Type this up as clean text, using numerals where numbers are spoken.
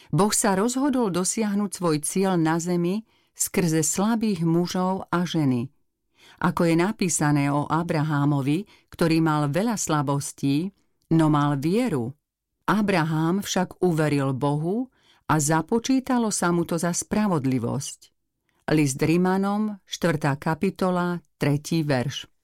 Boh sa rozhodol dosiahnuť svoj cieľ na zemi skrze slabých mužov a ženy. Ako je napísané o Abrahámovi, ktorý mal veľa slabostí, no mal vieru. Abrahám však uveril Bohu a započítalo sa mu to za spravodlivosť. List Rimanom, 4. kapitola, 3. verš.